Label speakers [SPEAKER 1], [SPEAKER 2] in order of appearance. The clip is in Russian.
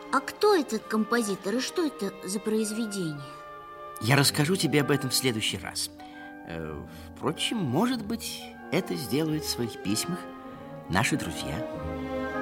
[SPEAKER 1] А кто этот композитор и что это за произведение?
[SPEAKER 2] Я расскажу тебе об этом в следующий раз. Впрочем, может быть, это сделают в своих письмах наши друзья.